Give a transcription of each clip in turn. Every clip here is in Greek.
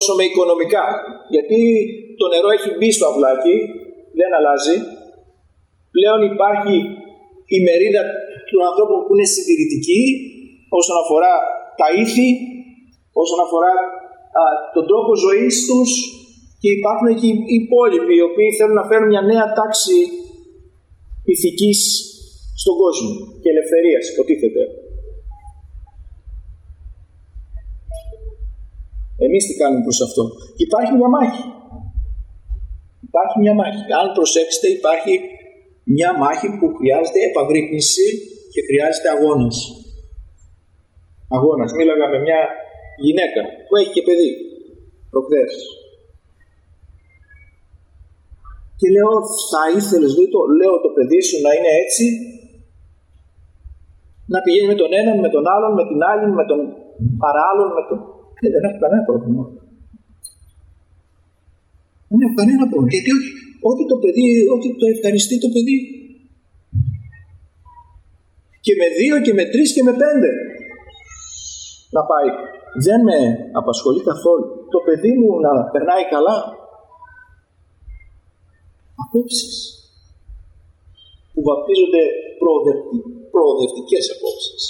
όσο με οικονομικά. Γιατί το νερό έχει μπει στο αυλάκι, δεν αλλάζει. Πλέον υπάρχει η μερίδα των ανθρώπων που είναι συντηρητικοί όσον αφορά τα ήθη, όσον αφορά τον τρόπο ζωής τους, και υπάρχουν και οι υπόλοιποι οι οποίοι θέλουν να φέρουν μια νέα τάξη ηθικής στον κόσμο και ελευθερίας, υποτίθεται. Εμείς τι κάνουμε προς αυτό? Υπάρχει μια μάχη. Υπάρχει μια μάχη. Αν προσέξετε, υπάρχει μια μάχη που χρειάζεται επαγρύπνηση και χρειάζεται αγώνας. Αγώνας. Μίλαγα με μια γυναίκα που έχει και παιδί προχθές. Και λέω, θα ήθελες, λέω, το παιδί σου να είναι έτσι, να πηγαίνει με τον έναν, με τον άλλον, με την άλλη, με τον παράλλον, με τον... δεν έχω κανένα πρόβλημα. Δεν έχω κανένα πρόβλημα. Γιατί όχι, ό,τι το ευχαριστεί το παιδί. Και με 2 και με 3 και με 5 να πάει. Δεν με απασχολεί καθόλου. Το παιδί μου να περνάει καλά. Απόψεις που βαπτίζονται προοδευτικές απόψεις.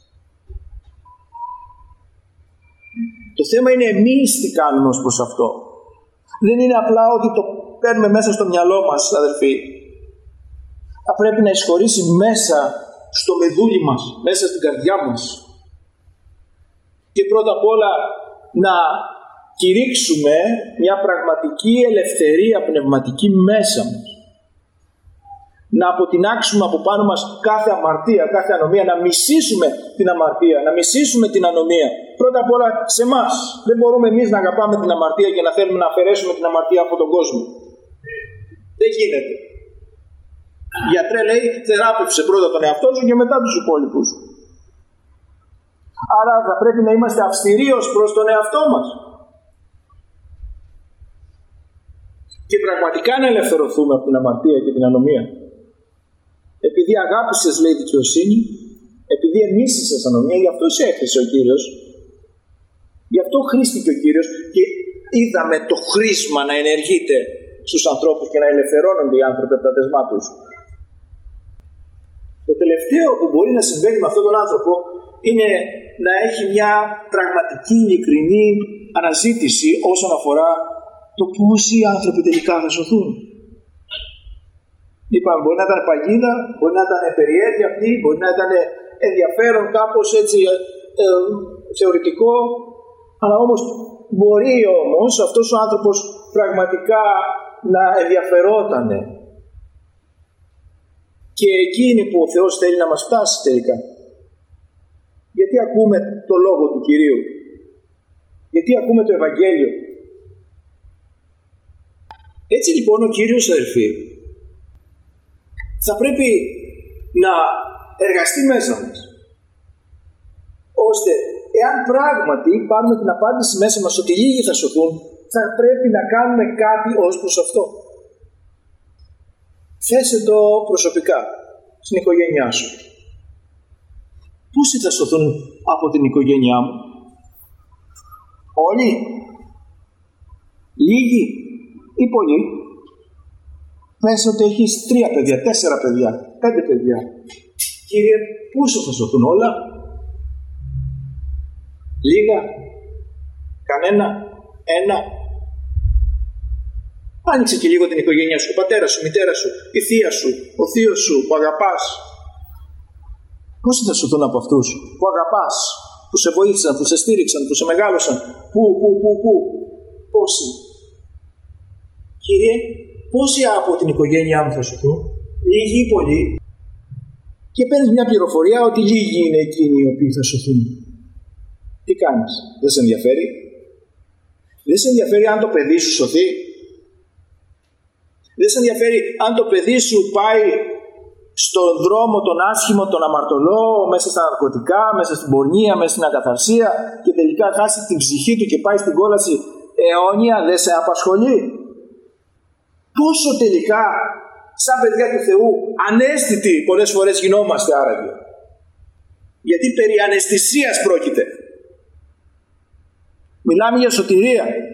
Το θέμα είναι εμείς τι κάνουμε ως προς αυτό. Δεν είναι απλά ότι το παίρνουμε μέσα στο μυαλό μας, αδελφοί. Θα πρέπει να εισχωρήσει μέσα στο μεδούλι μας, μέσα στην καρδιά μας. Και πρώτα απ' όλα να κηρύξουμε μια πραγματική ελευθερία πνευματική μέσα μας. Να αποτινάξουμε από πάνω μας κάθε αμαρτία, κάθε ανομία, να μισήσουμε την αμαρτία, να μισήσουμε την ανομία. Πρώτα απ' όλα σε εμάς. Δεν μπορούμε εμείς να αγαπάμε την αμαρτία και να θέλουμε να αφαιρέσουμε την αμαρτία από τον κόσμο. Δεν γίνεται. Γιατρέ, λέει, θεράπευσε πρώτα τον εαυτό σου και μετά τους υπόλοιπους. Άρα θα πρέπει να είμαστε αυστηροί ως προς τον εαυτό μας. Και πραγματικά να ελευθερωθούμε από την αμαρτία και την ανομία. Επειδή αγάπησες, λέει, δικαιοσύνη, επειδή εμίσησες ανομία, γι' αυτό σε έφεσε ο Κύριος. Γι' αυτό χρήστηκε ο Κύριος και είδαμε το χρήσμα να ενεργείται στους ανθρώπους και να ελευθερώνονται οι άνθρωποι από τα δεσμά τους. Το τελευταίο που μπορεί να συμβαίνει με αυτόν τον άνθρωπο είναι να έχει μια πραγματική, ειλικρινή αναζήτηση όσον αφορά το πόσοι άνθρωποι τελικά θα σωθούν. Είπαμε, μπορεί να ήταν παγίδα, μπορεί να ήταν περιέργεια αυτή, μπορεί να ήταν ενδιαφέρον κάπως έτσι θεωρητικό, αλλά όμως μπορεί όμως αυτός ο άνθρωπος πραγματικά να ενδιαφερότανε. Και εκεί είναι που ο Θεός θέλει να μας φτάσει τελικά. Γιατί ακούμε το Λόγο του Κυρίου? Γιατί ακούμε το Ευαγγέλιο? Έτσι λοιπόν ο Κύριος, αδελφοί, θα πρέπει να εργαστεί μέσα μας, ώστε εάν πράγματι πάρουμε την απάντηση μέσα μας ότι λίγοι θα σωθούν, θα πρέπει να κάνουμε κάτι ως προς αυτό. Θέσε το προσωπικά στην οικογένειά σου. Πόσοι θα σωθούν από την οικογένειά μου? Όλοι? Λίγοι ή πολλοί? Πες ότι έχεις 3 παιδιά, 4 παιδιά, 5 παιδιά. Κύριε, πόσο θα σωθούν? Όλα? Λίγα? Κανένα? Ένα? Άνοιξε και λίγο την οικογένειά σου, ο πατέρας σου, η μητέρα σου, η θεία σου, ο θείος σου που αγαπάς. Πόσοι θα σωθούν από αυτούς που αγαπάς, που σε βοήθησαν, που σε στήριξαν, που σε μεγάλωσαν? Πού? Πόσοι? Κύριε, πόσοι από την οικογένειά μου θα σωθούν? Λίγοι ή πολλοί? Και παίρνεις μια πληροφορία ότι λίγοι είναι εκείνοι οι οποίοι θα σωθούν. Τι κάνεις? Δεν σε ενδιαφέρει? Δεν σε ενδιαφέρει αν το παιδί σου σωθεί? Δεν σε ενδιαφέρει αν το παιδί σου πάει στον δρόμο τον άσχημο, τον αμαρτωλό, μέσα στα ναρκωτικά, μέσα στην πορνεία, μέσα στην ακαθαρσία και τελικά χάσει την ψυχή του και πάει στην κόλαση αιώνια? Δεν σε απασχολεί? Πόσο τελικά σαν παιδιά του Θεού αναίσθητοι πολλές φορές γινόμαστε άραγε? Γιατί περί αναισθησίας πρόκειται. Μιλάμε για σωτηρία.